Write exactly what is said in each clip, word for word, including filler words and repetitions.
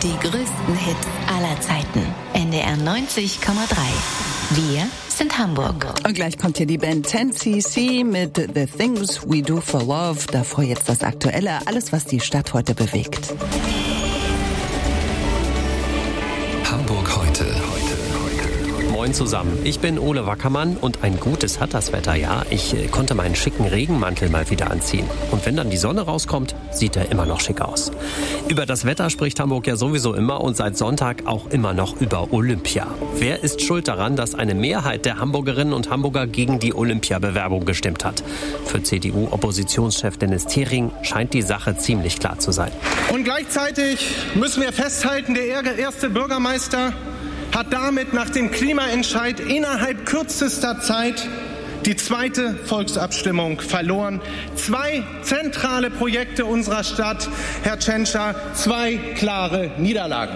Die größten Hits aller Zeiten. N D R neunzig Komma drei. Wir sind Hamburg. Und gleich kommt hier die Band zehn C C mit The Things We Do for Love. Davor jetzt das Aktuelle, alles was die Stadt heute bewegt. Hamburg heute. Moin zusammen, ich bin Ole Wackermann und ein gutes hat das Wetter, ja. Ich äh, konnte meinen schicken Regenmantel mal wieder anziehen. Und wenn dann die Sonne rauskommt, sieht er immer noch schick aus. Über das Wetter spricht Hamburg ja sowieso immer und seit Sonntag auch immer noch über Olympia. Wer ist schuld daran, dass eine Mehrheit der Hamburgerinnen und Hamburger gegen die Olympiabewerbung gestimmt hat? Für C D U-Oppositionschef Dennis Thering scheint die Sache ziemlich klar zu sein. Und gleichzeitig müssen wir festhalten, der erste Bürgermeister hat damit nach dem Klimaentscheid innerhalb kürzester Zeit die zweite Volksabstimmung verloren. Zwei zentrale Projekte unserer Stadt, Herr Tschentscher, zwei klare Niederlagen.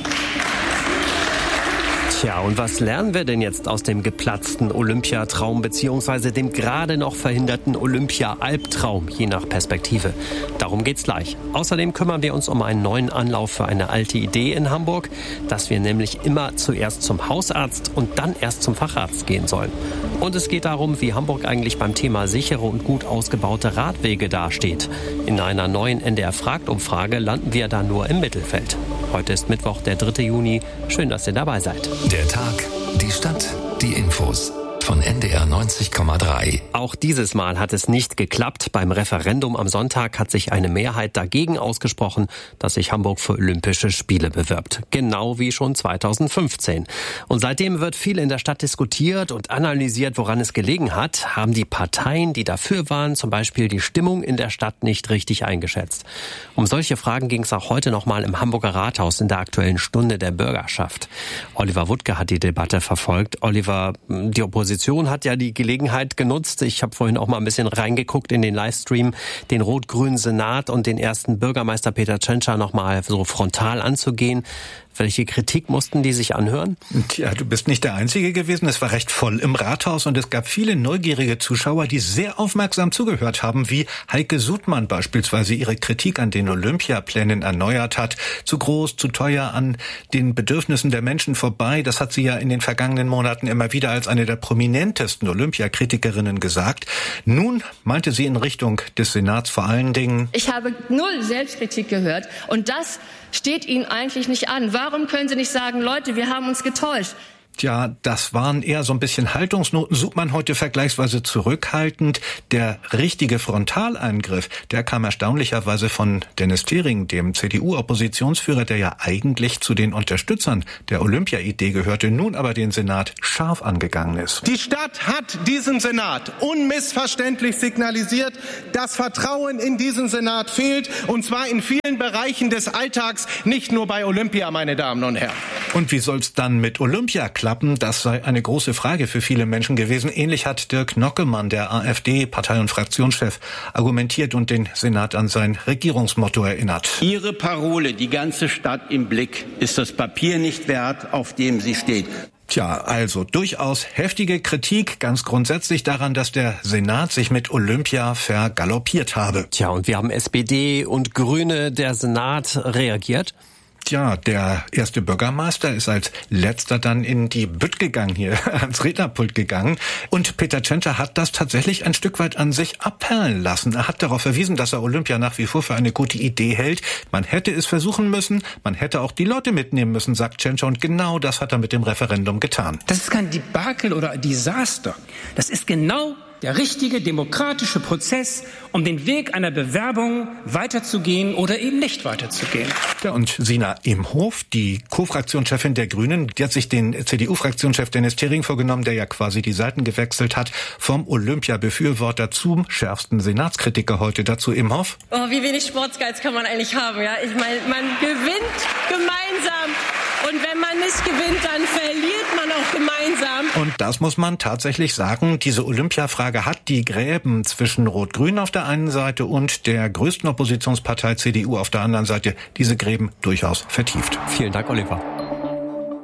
Tja, und was lernen wir denn jetzt aus dem geplatzten Olympiatraum bzw. dem gerade noch verhinderten Olympia-Albtraum, je nach Perspektive? Darum geht's gleich. Außerdem kümmern wir uns um einen neuen Anlauf für eine alte Idee in Hamburg, dass wir nämlich immer zuerst zum Hausarzt und dann erst zum Facharzt gehen sollen. Und es geht darum, wie Hamburg eigentlich beim Thema sichere und gut ausgebaute Radwege dasteht. In einer neuen N D R-Fragt-Umfrage landen wir da nur im Mittelfeld. Heute ist Mittwoch, der dritte Juni. Schön, dass ihr dabei seid. Der Tag, die Stadt, die Infos. Von N D R neunzig Komma drei. Auch dieses Mal hat es nicht geklappt. Beim Referendum am Sonntag hat sich eine Mehrheit dagegen ausgesprochen, dass sich Hamburg für Olympische Spiele bewirbt. Genau wie schon zweitausendfünfzehn. Und seitdem wird viel in der Stadt diskutiert und analysiert, woran es gelegen hat. Haben die Parteien, die dafür waren, zum Beispiel die Stimmung in der Stadt nicht richtig eingeschätzt? Um solche Fragen ging es auch heute nochmal im Hamburger Rathaus in der Aktuellen Stunde der Bürgerschaft. Oliver Wuttke hat die Debatte verfolgt. Oliver, die Opposition hat ja die Gelegenheit genutzt. Ich habe vorhin auch mal ein bisschen reingeguckt in den Livestream, den rot-grünen Senat und den ersten Bürgermeister Peter Tschentscher noch mal so frontal anzugehen. Welche Kritik mussten die sich anhören? Tja, du bist nicht der Einzige gewesen. Es war recht voll im Rathaus und es gab viele neugierige Zuschauer, die sehr aufmerksam zugehört haben, wie Heike Sudmann beispielsweise ihre Kritik an den Olympiaplänen erneuert hat. Zu groß, zu teuer, an den Bedürfnissen der Menschen vorbei. Das hat sie ja in den vergangenen Monaten immer wieder als eine der prominentesten Olympiakritikerinnen gesagt. Nun meinte sie in Richtung des Senats vor allen Dingen: Ich habe null Selbstkritik gehört und das steht Ihnen eigentlich nicht an. Warum können Sie nicht sagen, Leute, wir haben uns getäuscht? Tja, das waren eher so ein bisschen Haltungsnoten. Sudmann heute vergleichsweise zurückhaltend. Der richtige Frontaleingriff, der kam erstaunlicherweise von Dennis Thering, dem C D U-Oppositionsführer, der ja eigentlich zu den Unterstützern der Olympia-Idee gehörte, nun aber den Senat scharf angegangen ist. Die Stadt hat diesem Senat unmissverständlich signalisiert, dass Vertrauen in diesen Senat fehlt, und zwar in vielen Bereichen des Alltags, nicht nur bei Olympia, meine Damen und Herren. Und wie soll's dann mit Olympia klappen? Das sei eine große Frage für viele Menschen gewesen. Ähnlich hat Dirk Nockemann, der AfD-Partei- und Fraktionschef, argumentiert und den Senat an sein Regierungsmotto erinnert. Ihre Parole, die ganze Stadt im Blick, ist das Papier nicht wert, auf dem sie steht. Tja, also durchaus heftige Kritik ganz grundsätzlich daran, dass der Senat sich mit Olympia vergaloppiert habe. Tja, und wir haben S P D und Grüne, der Senat reagiert. Tja, der erste Bürgermeister ist als letzter dann in die Bütt gegangen, hier ans Rednerpult gegangen. Und Peter Tschentscher hat das tatsächlich ein Stück weit an sich abperlen lassen. Er hat darauf verwiesen, dass er Olympia nach wie vor für eine gute Idee hält. Man hätte es versuchen müssen, man hätte auch die Leute mitnehmen müssen, sagt Tschentscher. Und genau das hat er mit dem Referendum getan. Das ist kein Debakel oder Desaster. Das ist genau der richtige demokratische Prozess, um den Weg einer Bewerbung weiterzugehen oder eben nicht weiterzugehen. Ja, und Sina Imhof, die Co-Fraktionschefin der Grünen, die hat sich den C D U-Fraktionschef Dennis Thering vorgenommen, der ja quasi die Seiten gewechselt hat, vom Olympia-Befürworter zum schärfsten Senatskritiker heute. Dazu Imhof. Oh, wie wenig Sportsgeiz kann man eigentlich haben, ja? Ich meine, man gewinnt gemeinsam. Und wenn man nicht gewinnt, dann verliert man auch gemeinsam. Und das muss man tatsächlich sagen. Diese Olympiafrage hat die Gräben zwischen Rot-Grün auf der einen Seite und der größten Oppositionspartei C D U auf der anderen Seite, diese Gräben durchaus vertieft. Vielen Dank, Oliver.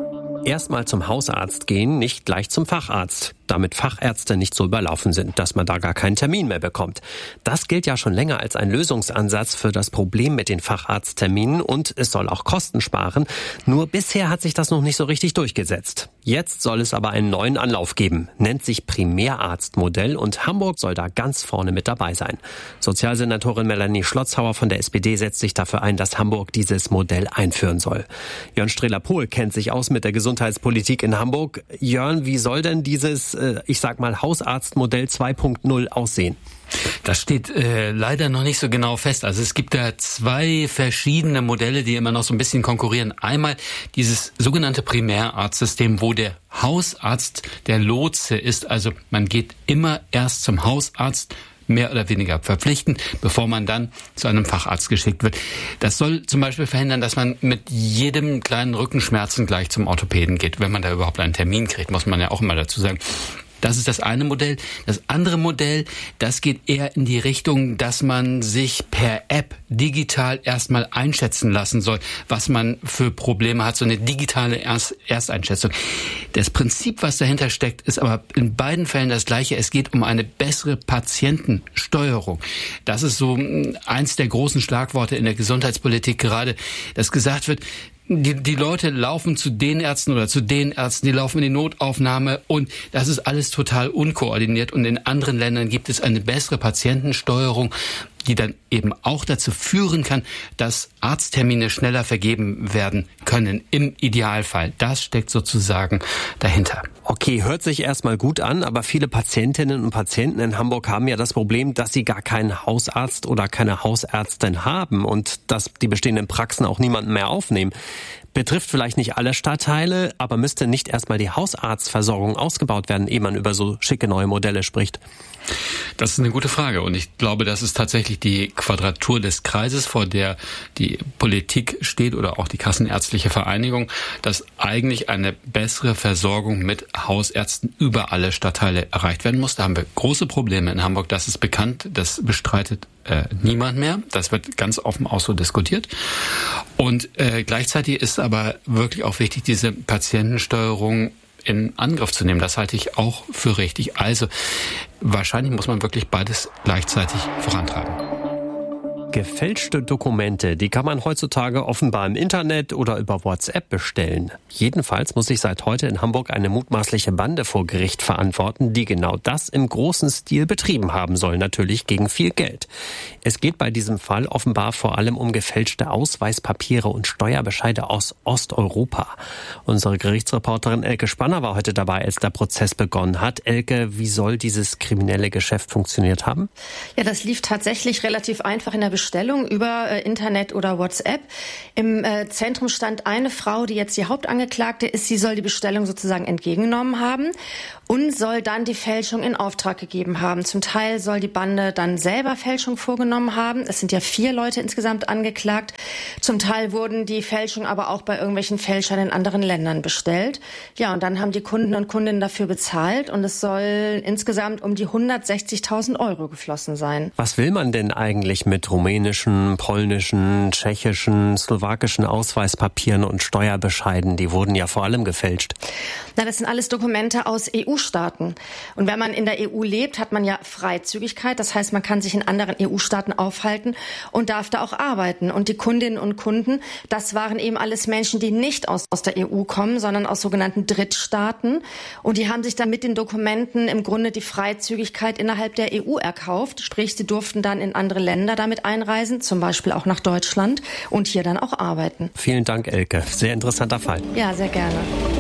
Erstmal zum Hausarzt gehen, nicht gleich zum Facharzt, damit Fachärzte nicht so überlaufen sind, dass man da gar keinen Termin mehr bekommt. Das gilt ja schon länger als ein Lösungsansatz für das Problem mit den Facharztterminen und es soll auch Kosten sparen. Nur bisher hat sich das noch nicht so richtig durchgesetzt. Jetzt soll es aber einen neuen Anlauf geben, nennt sich Primärarztmodell und Hamburg soll da ganz vorne mit dabei sein. Sozialsenatorin Melanie Schlotzhauer von der S P D setzt sich dafür ein, dass Hamburg dieses Modell einführen soll. Jörn Strehler-Pohl kennt sich aus mit der Gesundheitspolitik in Hamburg. Jörn, wie soll denn dieses, ich sag mal, Hausarztmodell zwei Punkt null aussehen? Das steht äh, leider noch nicht so genau fest. Also es gibt da zwei verschiedene Modelle, die immer noch so ein bisschen konkurrieren. Einmal dieses sogenannte Primärarztsystem, wo der Hausarzt der Lotse ist. Also man geht immer erst zum Hausarzt, mehr oder weniger verpflichtend, bevor man dann zu einem Facharzt geschickt wird. Das soll zum Beispiel verhindern, dass man mit jedem kleinen Rückenschmerzen gleich zum Orthopäden geht. Wenn man da überhaupt einen Termin kriegt, muss man ja auch immer dazu sagen. Das ist das eine Modell. Das andere Modell, das geht eher in die Richtung, dass man sich per App digital erstmal einschätzen lassen soll, was man für Probleme hat, so eine digitale Erst- Ersteinschätzung. Das Prinzip, was dahinter steckt, ist aber in beiden Fällen das gleiche. Es geht um eine bessere Patientensteuerung. Das ist so eins der großen Schlagworte in der Gesundheitspolitik gerade, dass gesagt wird, Die, die Leute laufen zu den Ärzten oder zu den Ärzten, die laufen in die Notaufnahme und das ist alles total unkoordiniert und in anderen Ländern gibt es eine bessere Patientensteuerung, die dann eben auch dazu führen kann, dass Arzttermine schneller vergeben werden können, im Idealfall. Das steckt sozusagen dahinter. Okay, hört sich erstmal gut an, aber viele Patientinnen und Patienten in Hamburg haben ja das Problem, dass sie gar keinen Hausarzt oder keine Hausärztin haben und dass die bestehenden Praxen auch niemanden mehr aufnehmen. Betrifft vielleicht nicht alle Stadtteile, aber müsste nicht erstmal die Hausarztversorgung ausgebaut werden, ehe man über so schicke neue Modelle spricht? Das ist eine gute Frage und ich glaube, das ist tatsächlich die Quadratur des Kreises, vor der die Politik steht oder auch die Kassenärztliche Vereinigung, dass eigentlich eine bessere Versorgung mit Hausärzten über alle Stadtteile erreicht werden muss. Da haben wir große Probleme in Hamburg, das ist bekannt, das bestreitet äh, niemand mehr. Das wird ganz offen auch so diskutiert. Und äh, gleichzeitig ist aber wirklich auch wichtig, diese Patientensteuerung in Angriff zu nehmen. Das halte ich auch für richtig. Also wahrscheinlich muss man wirklich beides gleichzeitig vorantreiben. Gefälschte Dokumente, die kann man heutzutage offenbar im Internet oder über WhatsApp bestellen. Jedenfalls muss sich seit heute in Hamburg eine mutmaßliche Bande vor Gericht verantworten, die genau das im großen Stil betrieben haben soll, natürlich gegen viel Geld. Es geht bei diesem Fall offenbar vor allem um gefälschte Ausweispapiere und Steuerbescheide aus Osteuropa. Unsere Gerichtsreporterin Elke Spanner war heute dabei, als der Prozess begonnen hat. Elke, wie soll dieses kriminelle Geschäft funktioniert haben? Ja, das lief tatsächlich relativ einfach in der Bestellung über äh, Internet oder WhatsApp. Im äh, Zentrum stand eine Frau, die jetzt die Hauptangeklagte ist. Sie soll die Bestellung sozusagen entgegengenommen haben und soll dann die Fälschung in Auftrag gegeben haben. Zum Teil soll die Bande dann selber Fälschung vorgenommen haben. Es sind ja vier Leute insgesamt angeklagt. Zum Teil wurden die Fälschungen aber auch bei irgendwelchen Fälschern in anderen Ländern bestellt. Ja, und dann haben die Kunden und Kundinnen dafür bezahlt und es soll insgesamt um die hundertsechzigtausend Euro geflossen sein. Was will man denn eigentlich mit rumänischen, polnischen, tschechischen, slowakischen Ausweispapieren und Steuerbescheiden? Die wurden ja vor allem gefälscht. Na, das sind alles Dokumente aus E U-Staaten. Und wenn man in der E U lebt, hat man ja Freizügigkeit. Das heißt, man kann sich in anderen E U-Staaten aufhalten und darf da auch arbeiten. Und die Kundinnen und Kunden, das waren eben alles Menschen, die nicht aus, aus der E U kommen, sondern aus sogenannten Drittstaaten. Und die haben sich dann mit den Dokumenten im Grunde die Freizügigkeit innerhalb der E U erkauft. Sprich, sie durften dann in andere Länder damit einreisen, zum Beispiel auch nach Deutschland und hier dann auch arbeiten. Vielen Dank, Elke. Sehr interessanter Fall. Ja, sehr gerne.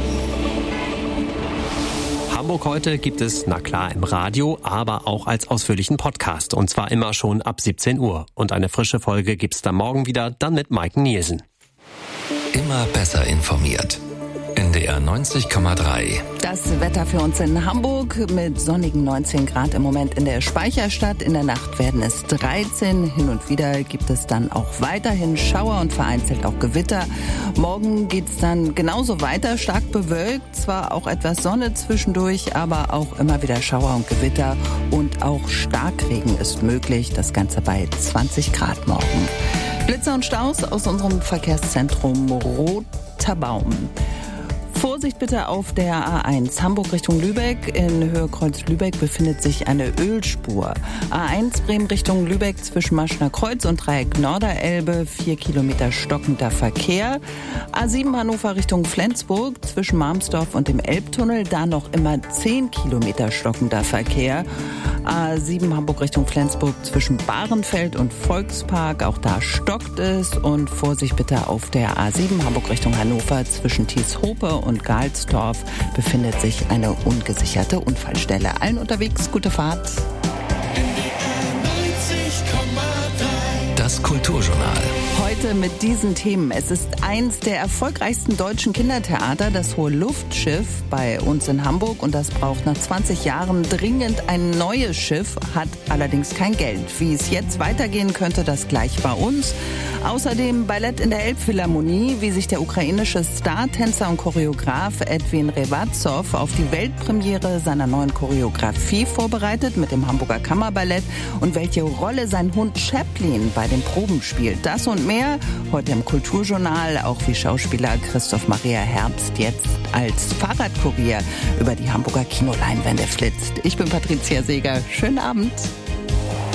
Hamburg heute gibt es, na klar, im Radio, aber auch als ausführlichen Podcast. Und zwar immer schon ab siebzehn Uhr. Und eine frische Folge gibt's dann morgen wieder, dann mit Mike Nielsen. Immer besser informiert. N D R neunzig Komma drei. Das Wetter für uns in Hamburg mit sonnigen neunzehn Grad im Moment in der Speicherstadt. In der Nacht werden es dreizehn. Hin und wieder gibt es dann auch weiterhin Schauer und vereinzelt auch Gewitter. Morgen geht's dann genauso weiter, stark bewölkt. Zwar auch etwas Sonne zwischendurch, aber auch immer wieder Schauer und Gewitter. Und auch Starkregen ist möglich. Das Ganze bei zwanzig Grad morgen. Blitzer und Staus aus unserem Verkehrszentrum Roter Baum. Vorsicht bitte auf der A eins Hamburg Richtung Lübeck. In Höhe Kreuz Lübeck befindet sich eine Ölspur. A eins Bremen Richtung Lübeck zwischen Maschner Kreuz und Dreieck Norderelbe. Vier Kilometer stockender Verkehr. A sieben Hannover Richtung Flensburg zwischen Marmsdorf und dem Elbtunnel. Da noch immer zehn Kilometer stockender Verkehr. A sieben Hamburg Richtung Flensburg zwischen Bahrenfeld und Volkspark. Auch da stockt es. Und Vorsicht bitte auf der A sieben Hamburg Richtung Hannover zwischen Thieshope und Galsdorf befindet sich eine ungesicherte Unfallstelle. Allen unterwegs gute Fahrt. Das Kulturjournal. Heute mit diesen Themen. Es ist eins der erfolgreichsten deutschen Kindertheater, das Hohe Luftschiff bei uns in Hamburg. Und das braucht nach zwanzig Jahren dringend ein neues Schiff, hat allerdings kein Geld. Wie es jetzt weitergehen könnte, das gleich bei uns. Außerdem Ballett in der Elbphilharmonie, wie sich der ukrainische Startänzer und Choreograf Edwin Revazov auf die Weltpremiere seiner neuen Choreografie vorbereitet mit dem Hamburger Kammerballett und welche Rolle sein Hund Chaplin bei den Proben spielt. Das und mehr heute im Kulturjournal, auch wie Schauspieler Christoph Maria Herbst jetzt als Fahrradkurier über die Hamburger Kinoleinwände flitzt. Ich bin Patricia Seeger. Schönen Abend.